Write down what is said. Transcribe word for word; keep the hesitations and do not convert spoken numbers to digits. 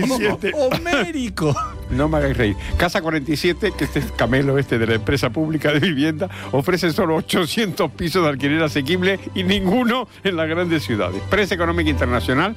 y siete. ¡Homérico! No me hagáis reír. Casa cuarenta y siete, que este es Camelo este de la empresa pública de vivienda, ofrece solo ochocientos pisos de alquiler asequible y ninguno en las grandes ciudades. Prensa Económica Internacional